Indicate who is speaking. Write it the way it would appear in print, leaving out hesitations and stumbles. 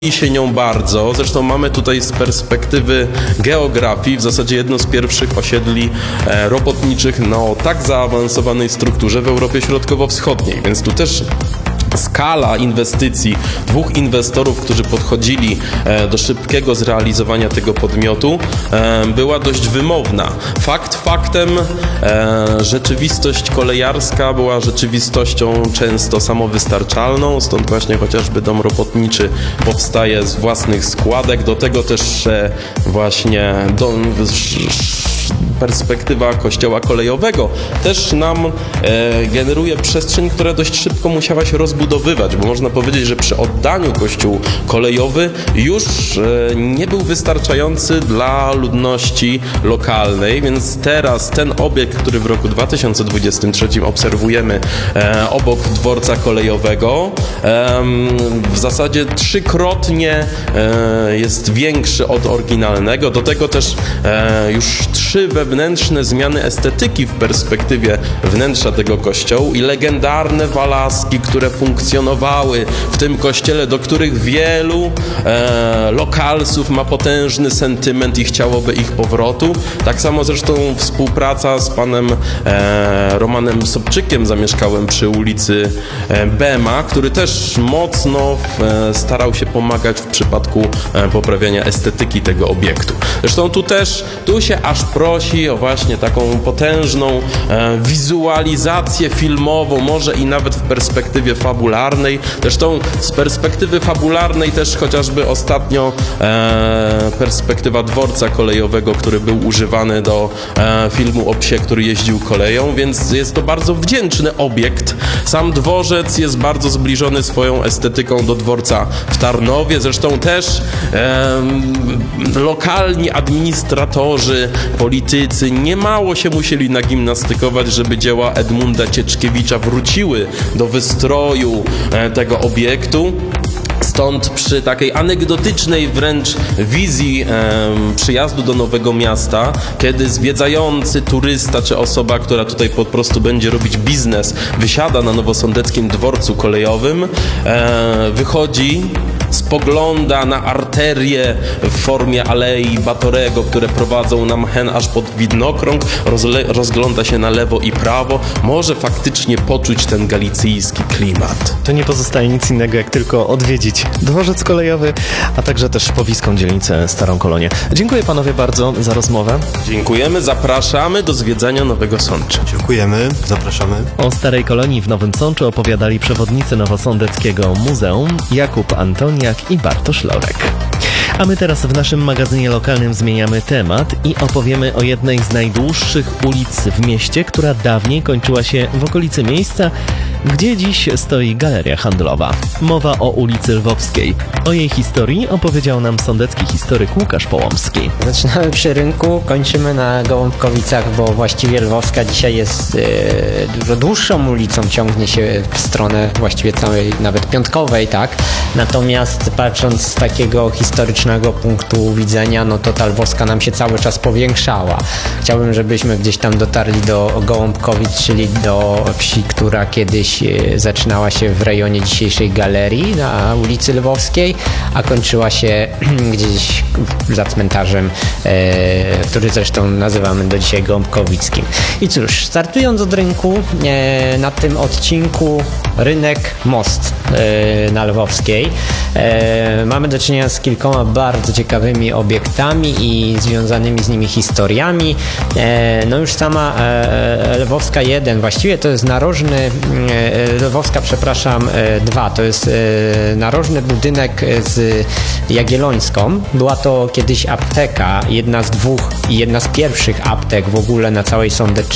Speaker 1: się nią bardzo. Zresztą mamy tutaj z perspektywy geografii w zasadzie jedno z pierwszych osiedli robotniczych o tak zaawansowanej strukturze w Europie Środkowo-Wschodniej, więc tu też skala inwestycji dwóch inwestorów, którzy podchodzili do szybkiego zrealizowania tego podmiotu, była dość wymowna. Fakt faktem, rzeczywistość kolejarska była rzeczywistością często samowystarczalną, stąd właśnie chociażby dom robotniczy powstaje z własnych składek, do tego też właśnie perspektywa kościoła kolejowego też nam generuje przestrzeń, która dość szybko musiała się rozbudowywać, bo można powiedzieć, że przy oddaniu kościół kolejowy już nie był wystarczający dla ludności lokalnej, więc teraz ten obiekt, który w roku 2023 obserwujemy obok dworca kolejowego, w zasadzie trzykrotnie jest większy od oryginalnego. Do tego też już 3 wewnętrzne zmiany estetyki w perspektywie wnętrza tego kościoła i legendarne walaski, które funkcjonowały w tym kościele, do których wielu lokalsów ma potężny sentyment i chciałoby ich powrotu. Tak samo zresztą współpraca z panem Romanem Sobczykiem, zamieszkałem przy ulicy Bema, który też mocno starał się pomagać w przypadku poprawiania estetyki tego obiektu. Zresztą tu się aż prosi o właśnie taką potężną wizualizację filmową, może i nawet w perspektywie fabularnej. Zresztą z perspektywy fabularnej też chociażby ostatnio perspektywa dworca kolejowego, który był używany do filmu o psie, który jeździł koleją, więc jest to bardzo wdzięczny obiekt. Sam dworzec jest bardzo zbliżony swoją estetyką do dworca w Tarnowie. Zresztą też lokalni administratorzy, politycy niemało się musieli nagimnastykować, żeby dzieła Edmunda Cieczkiewicza wróciły do wystroju tego obiektu. Stąd przy takiej anegdotycznej wręcz wizji przyjazdu do Nowego Miasta, kiedy zwiedzający turysta czy osoba, która tutaj po prostu będzie robić biznes, wysiada na nowosądeckim dworcu kolejowym, wychodzi, spogląda na arterie w formie Alei Batorego, które prowadzą na Mchen aż pod Widnokrąg, rozgląda się na lewo i prawo, może faktycznie poczuć ten galicyjski klimat.
Speaker 2: To nie pozostaje nic innego, jak tylko odwiedzić dworzec kolejowy, a także też powiską dzielnicę Starą Kolonię. Dziękuję panowie bardzo za rozmowę.
Speaker 1: Dziękujemy, zapraszamy do zwiedzania Nowego Sącza.
Speaker 3: Dziękujemy, zapraszamy.
Speaker 2: O Starej Kolonii w Nowym Sączu opowiadali przewodnicy Nowosądeckiego Muzeum Jakub Antoniak i Bartosz Lorek. A my teraz w naszym magazynie lokalnym zmieniamy temat i opowiemy o jednej z najdłuższych ulic w mieście, która dawniej kończyła się w okolicy miejsca, gdzie dziś stoi galeria handlowa. Mowa o ulicy Lwowskiej. O jej historii opowiedział nam sądecki historyk Łukasz Połomski.
Speaker 4: Zaczynamy przy rynku, kończymy na Gołąbkowicach, bo właściwie Lwowska dzisiaj jest dużo dłuższą ulicą, ciągnie się w stronę właściwie całej, nawet piątkowej, tak? Natomiast patrząc z takiego historycznego punktu widzenia, no to ta Lwowska nam się cały czas powiększała. Chciałbym, żebyśmy gdzieś tam dotarli do Gołąbkowic, czyli do wsi, która kiedyś zaczynała się w rejonie dzisiejszej galerii na ulicy Lwowskiej, a kończyła się gdzieś za cmentarzem, który zresztą nazywamy do dzisiaj Gołąbkowickim. I cóż, startując od rynku, na tym odcinku rynek, most na Lwowskiej, mamy do czynienia z kilkoma bardzo ciekawymi obiektami i związanymi z nimi historiami. No już sama Lwowska 1, właściwie to jest Lwowska 2, to jest narożny budynek z Jagiellońską. Była to kiedyś apteka, jedna z 2 i jedna z pierwszych aptek w ogóle na całej Sądecczyźnie.